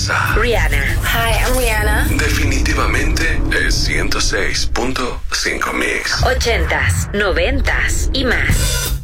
a Rihanna. Hi, I'm Rihanna. definitivamente es 106.5 Mix. 80s, 90s y más.